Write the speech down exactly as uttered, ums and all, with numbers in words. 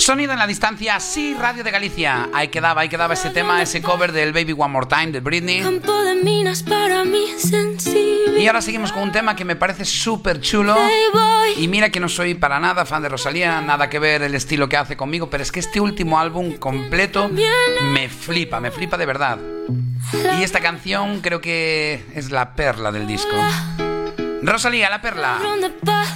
Sonido en la distancia, sí, Radio de Galicia. Ahí quedaba, ahí quedaba ese tema, ese cover del Baby One More Time de Britney. Campo de minas para mí sensible. Y ahora seguimos con un tema que me parece súper chulo. Y mira que no soy para nada fan de Rosalía, nada que ver el estilo que hace conmigo, pero es que este último álbum completo me flipa, me flipa de verdad. Y esta canción creo que es la perla del disco. Rosalía, la perla.